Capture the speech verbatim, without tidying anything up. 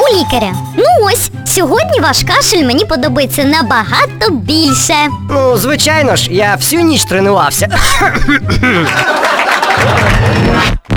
у лікаря. Ну ось, сьогодні ваш кашель мені подобається набагато більше. Ну, звичайно ж, я всю ніч тренувався.